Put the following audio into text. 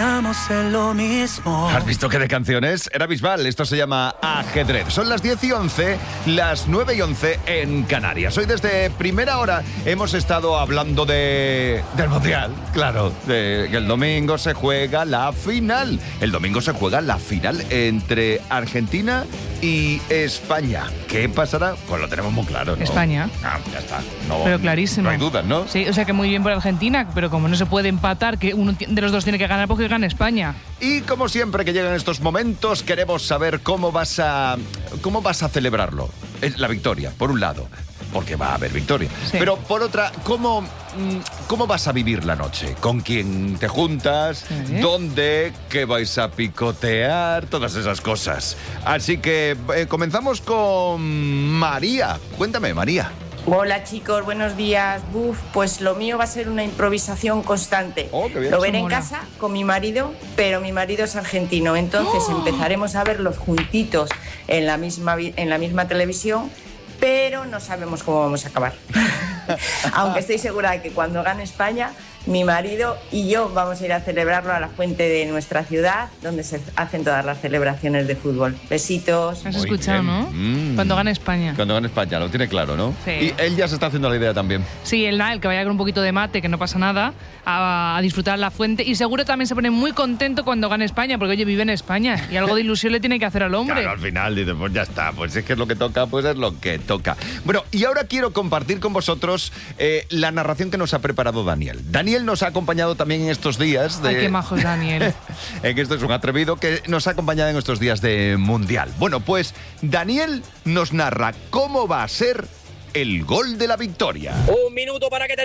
soñamos en lo mismo. ¿Has visto qué de canciones? Era Bisbal, esto se llama Ajedrez. Son las 10:11, las 9:11 en Canarias. Hoy desde primera hora hemos estado hablando del Mundial, claro, de que el domingo se juega la final. El domingo se juega la final entre Argentina y España. ¿Qué pasará? Pues lo tenemos muy claro, ¿no? España. Ah, ya está. No, pero clarísimo. No hay dudas, ¿no? Sí, o sea que muy bien por Argentina, pero como no se puede empatar, que uno de los dos tiene que ganar, porque gana España. Y como siempre que llegan estos momentos, queremos saber cómo vas a celebrarlo. La victoria, por un lado, porque va a haber victoria. Sí. Pero por otra, ¿cómo vas a vivir la noche? ¿Con quién te juntas? Sí. ¿Dónde? ¿Qué vais a picotear? Todas esas cosas. Así que comenzamos con María. Cuéntame, María. Hola chicos, buenos días. Pues lo mío va a ser una improvisación constante. Oh, qué bien. Lo veré en Mola. casa con mi marido, pero mi marido es argentino. Entonces empezaremos a verlos juntitos en la misma televisión, pero no sabemos cómo vamos a acabar. Aunque estoy segura de que cuando gane España, mi marido y yo vamos a ir a celebrarlo a la fuente de nuestra ciudad, donde se hacen todas las celebraciones de fútbol. Besitos. Has Muy escuchado, bien. ¿no? Cuando gane España. Cuando gane España, lo tiene claro, ¿no? Sí. Y él ya se está haciendo la idea también. Sí, el que vaya con un poquito de mate, que no pasa nada, a disfrutar la fuente. Y seguro también se pone muy contento cuando gane España, porque oye, vive en España y algo de ilusión le tiene que hacer al hombre. Claro, al final dice, pues ya está, pues es que es lo que toca, pues es lo que toca. Bueno, y ahora quiero compartir con vosotros la narración que nos ha preparado Daniel. Daniel nos ha acompañado también en estos días de... Ay, qué majo es Daniel. En esto es un atrevido que nos ha acompañado en estos días de Mundial. Bueno, pues Daniel nos narra cómo va a ser el gol de la victoria. Un minuto para que